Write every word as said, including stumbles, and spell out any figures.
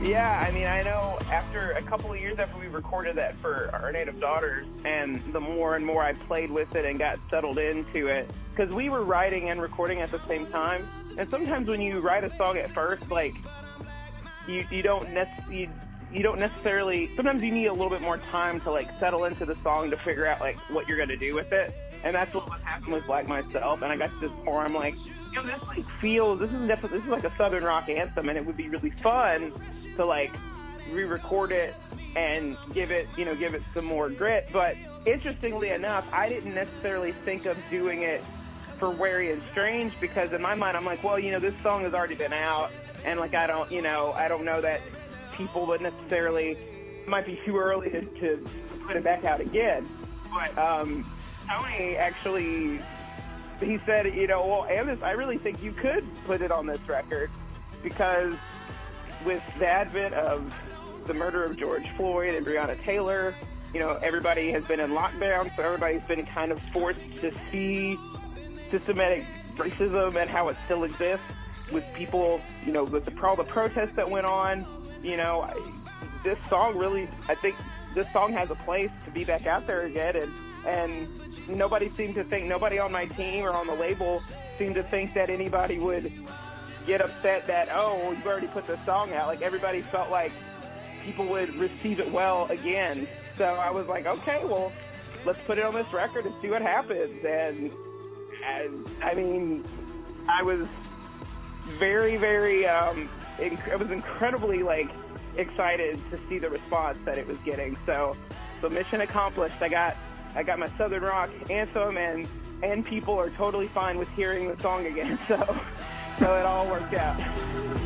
Yeah, I mean, I know after a couple of years after we recorded that for Our Native Daughters, and the more and more I played with it and got settled into it, because we were writing and recording at the same time, and sometimes when you write a song at first, like, you, you don't necessarily, you, you don't necessarily, sometimes you need a little bit more time to, like, settle into the song to figure out, like, what you're going to do with it. And that's what was happening with Like Myself. And I got to this point where I'm like, you know, this like feels, this is definitely, this is like a Southern rock anthem, and it would be really fun to like re-record it and give it, you know, give it some more grit. But interestingly enough, I didn't necessarily think of doing it for Wary and Strange, because in my mind, I'm like, well, you know, this song has already been out, and like, I don't, you know, I don't know that people would necessarily, it might be too early to, to put it back out again. But, um, Tony actually, he said, you know, well, Amos, I really think you could put it on this record, because with the advent of the murder of George Floyd and Breonna Taylor, you know, everybody has been in lockdown, so everybody's been kind of forced to see systematic racism and how it still exists with people, you know, with the, all the protests that went on. You know, I, this song really, I think this song has a place to be back out there again, and and nobody seemed to think, nobody on my team or on the label seemed to think that anybody would get upset that, oh, well, you've already put this song out. Like, everybody felt like people would receive it well again. So I was like, okay, well, let's put it on this record and see what happens. And, and I mean, I was very, very, um, inc- I was incredibly, like, excited to see the response that it was getting. So, so mission accomplished. I got I got my Southern rock anthem, and and people are totally fine with hearing the song again. So so it all worked out.